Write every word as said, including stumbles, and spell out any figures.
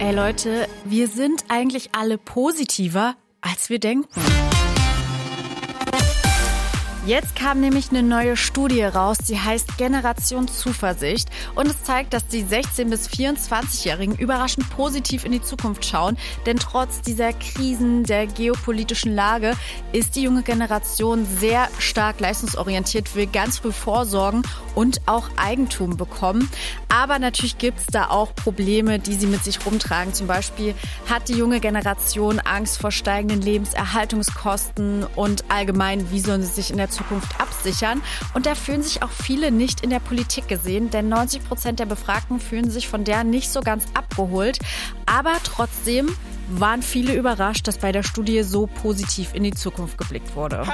Ey Leute, wir sind eigentlich alle positiver, als wir denken. Jetzt kam nämlich eine neue Studie raus, die heißt Generation Zuversicht und es zeigt, dass die sechzehn- bis vierundzwanzigjährigen überraschend positiv in die Zukunft schauen, denn trotz dieser Krisen der geopolitischen Lage ist die junge Generation sehr stark leistungsorientiert, will ganz früh vorsorgen und auch Eigentum bekommen. Aber natürlich gibt es da auch Probleme, die sie mit sich rumtragen. Zum Beispiel hat die junge Generation Angst vor steigenden Lebenserhaltungskosten und allgemein, wie sollen sie sich in der Zukunft absichern. Und da fühlen sich auch viele nicht in der Politik gesehen, denn neunzig Prozent der Befragten fühlen sich von der nicht so ganz abgeholt. Aber trotzdem waren viele überrascht, dass bei der Studie so positiv in die Zukunft geblickt wurde.